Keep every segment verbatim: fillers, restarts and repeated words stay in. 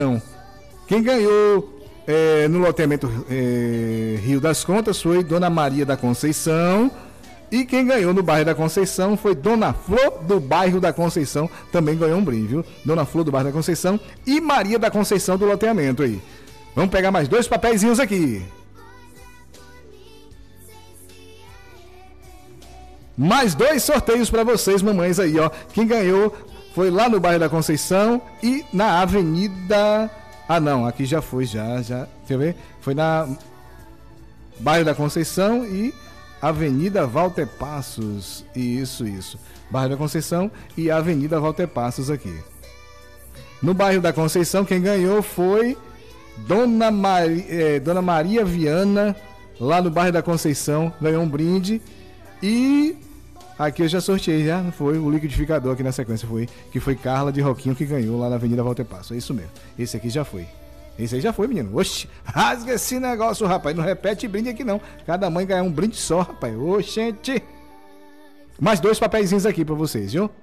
Quem ganhou é, no loteamento é, Rio das Contas foi Dona Maria da Conceição. E quem ganhou no bairro da Conceição foi Dona Flor do bairro da Conceição. Também ganhou um brinde, viu? Dona Flor do bairro da Conceição e Maria da Conceição do loteamento aí. Vamos pegar mais dois papeizinhos aqui. Mais dois sorteios para vocês, mamães aí, ó. Quem ganhou foi lá no bairro da Conceição e na Avenida... Ah, não, aqui já foi, já, já. Deixa eu ver. Foi na bairro da Conceição e Avenida Walter Passos. Isso, isso. Bairro da Conceição e Avenida Walter Passos aqui. No bairro da Conceição, quem ganhou foi Dona, Mari... eh, Dona Maria Viana, lá no bairro da Conceição. Ganhou um brinde. E aqui eu já sorteei, já foi o liquidificador aqui na sequência, foi que foi Carla de Roquinho que ganhou lá na Avenida Walter Passo. É isso mesmo. Esse aqui já foi. Esse aí já foi, menino. Oxi, rasga esse negócio, rapaz. Não repete brinde aqui não. Cada mãe ganha um brinde só, rapaz. Oxente. Mais dois papeizinhos aqui pra vocês, viu?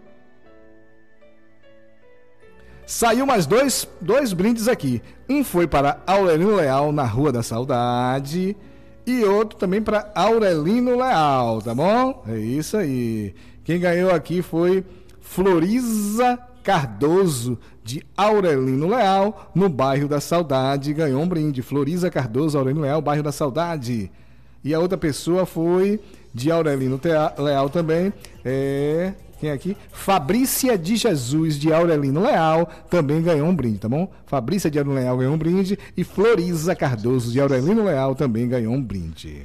Saiu mais dois, dois brindes aqui. Um foi para Aurelino Leal na Rua da Saudade. E outro também para Aurelino Leal, tá bom? É isso aí. Quem ganhou aqui foi Floriza Cardoso, de Aurelino Leal, no bairro da Saudade. Ganhou um brinde. Floriza Cardoso, Aurelino Leal, bairro da Saudade. E a outra pessoa foi de Aurelino Leal também. É... Quem é aqui? Fabrícia de Jesus, de Aurelino Leal, também ganhou um brinde, tá bom? Fabrícia de Aurelino Leal ganhou um brinde e Floriza Cardoso, de Aurelino Leal, também ganhou um brinde.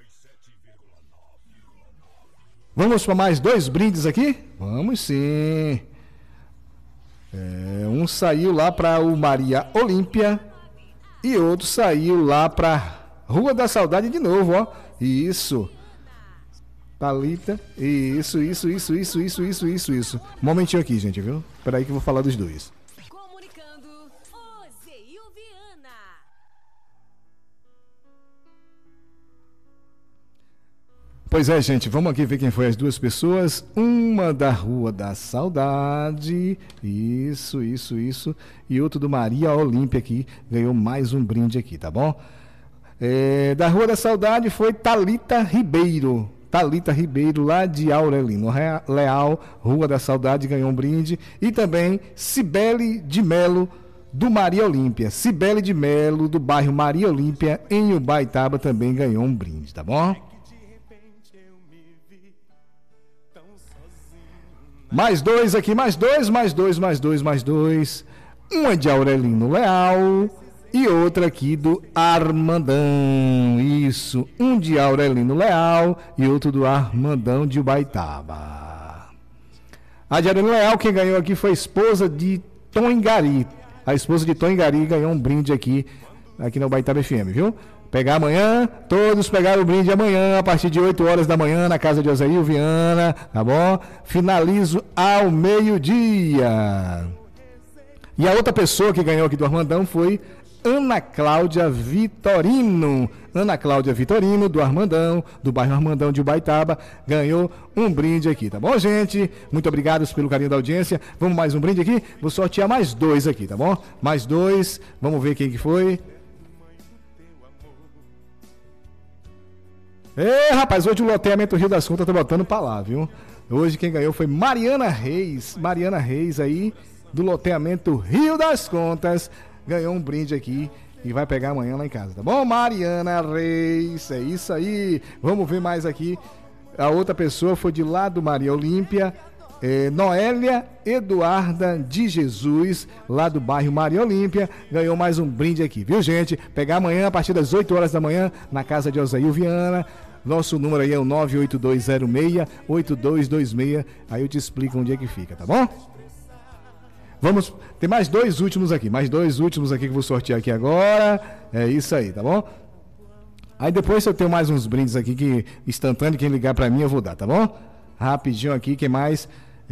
Vamos para mais dois brindes aqui? Vamos sim. É, um saiu lá para o Maria Olímpia e outro saiu lá para Rua da Saudade de novo, ó. Isso. Thalita, isso, isso, isso, isso, isso, isso, isso, isso. Um momentinho aqui, gente, viu? Espera aí que eu vou falar dos dois. Comunicando, Ozeil Viana. Pois é, gente, vamos aqui ver quem foi as duas pessoas. Uma da Rua da Saudade, isso, isso, isso. E outro do Maria Olímpia aqui, ganhou mais um brinde aqui, tá bom? É, da Rua da Saudade foi Thalita Ribeiro. Thalita Ribeiro, lá de Aurelino Leal, Rua da Saudade, ganhou um brinde. E também Cibele de Melo, do Maria Olímpia. Cibele de Melo, do bairro Maria Olímpia, em Ubaitaba, também ganhou um brinde, tá bom? Mais dois aqui, mais dois, mais dois, mais dois, mais dois. Um é de Aurelino Leal e outra aqui do Armandão. Isso, um de Aurelino Leal e outro do Armandão de Ubaitaba. A de Aurelino Leal, quem ganhou aqui foi a esposa de Tom Ingari. A esposa de Tom Ingari ganhou um brinde aqui, aqui na Ubaitaba F M, viu? Pegar amanhã, todos pegaram o brinde amanhã, a partir de oito horas da manhã, na casa de Ozeil Viana, tá bom? Finalizo ao meio-dia. E a outra pessoa que ganhou aqui do Armandão foi Ana Cláudia Vitorino. Ana Cláudia Vitorino, do Armandão, do bairro Armandão de Ubaitaba, ganhou um brinde aqui, tá bom, gente? Muito obrigado pelo carinho da audiência. Vamos mais um brinde aqui? Vou sortear mais dois aqui, tá bom? Mais dois, vamos ver quem que foi. É, rapaz, hoje o loteamento Rio das Contas tá botando pra lá, viu? Hoje quem ganhou foi Mariana Reis. Mariana Reis aí, do loteamento Rio das Contas, ganhou um brinde aqui e vai pegar amanhã lá em casa, tá bom? Mariana Reis, é isso aí. Vamos ver mais aqui. A outra pessoa foi de lá do Maria Olímpia, é, Noélia Eduarda de Jesus, lá do bairro Maria Olímpia, ganhou mais um brinde aqui, viu, gente? Pegar amanhã a partir das oito horas da manhã na casa de Ozeil Viana. Nosso número aí é o nove oito dois zero seis oito dois dois seis. Aí eu te explico onde é que fica, tá bom? Vamos, tem mais dois últimos aqui, mais dois últimos aqui que eu vou sortear aqui agora. É isso aí, tá bom? Aí depois eu tenho mais uns brindes aqui que instantâneo, quem ligar pra mim eu vou dar, tá bom? Rapidinho aqui, quem mais?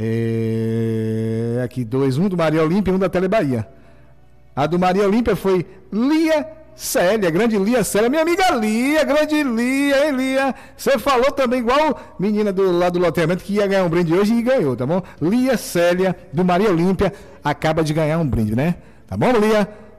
É... Aqui dois, um do Maria Olímpia e um da Tele Bahia. A do Maria Olímpia foi Lia Célia, grande Lia Célia, minha amiga Lia, grande Lia, hein, Lia? Você falou também igual menina do lado do loteamento que ia ganhar um brinde hoje e ganhou, tá bom? Lia Célia, do Maria Olímpia, acaba de ganhar um brinde, né? Tá bom, Lia?